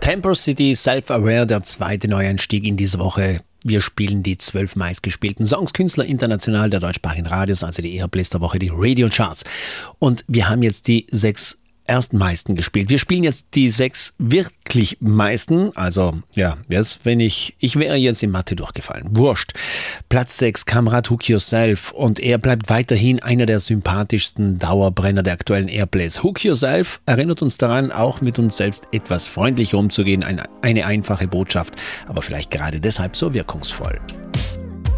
Temper City, Self-Aware, der zweite Neueinstieg in dieser Woche. Wir spielen die 12 meistgespielten Songs, Künstler international der deutschsprachigen Radios, also die Airplays der Woche, die Radio Charts. Und wir haben jetzt die 6 erstmeisten gespielt. Wir spielen jetzt die 6 wirklich meisten, also ja, jetzt ich wäre jetzt in Mathe durchgefallen. Wurscht. Platz 6, Kamrat Hook Yourself, und er bleibt weiterhin einer der sympathischsten Dauerbrenner der aktuellen Airplays. Hook Yourself erinnert uns daran, auch mit uns selbst etwas freundlicher umzugehen. Eine einfache Botschaft, aber vielleicht gerade deshalb so wirkungsvoll.